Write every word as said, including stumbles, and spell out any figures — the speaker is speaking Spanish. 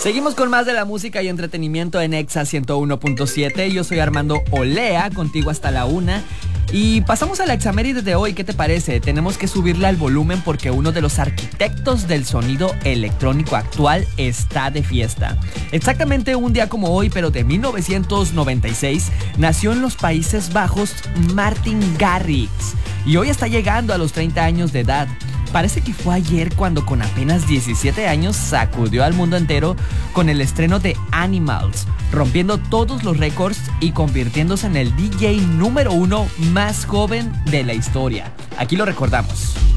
Seguimos con más de la música y entretenimiento en Exa ciento uno punto siete. Yo soy Armando Olea, contigo hasta la una. Y pasamos a la Examéride de hoy. ¿Qué te parece? Tenemos que subirle al volumen porque uno de los arquitectos del sonido electrónico actual está de fiesta. Exactamente un día como hoy, pero de mil novecientos noventa y seis, nació en los Países Bajos Martin Garrix. Y hoy está llegando a los treinta años de edad. Parece que fue ayer cuando con apenas diecisiete años sacudió al mundo entero con el estreno de Animals, rompiendo todos los récords y convirtiéndose en el D J número uno más joven de la historia. Aquí lo recordamos.